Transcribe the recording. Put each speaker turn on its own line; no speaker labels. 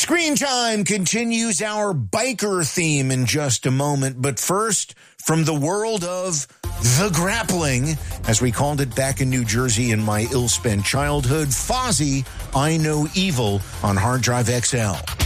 Screen Time continues our biker theme in just a moment. But first, from the world of the grappling, as we called it back in New Jersey in my ill-spent childhood, Fozzy, I Know Evil on Hard Drive XL.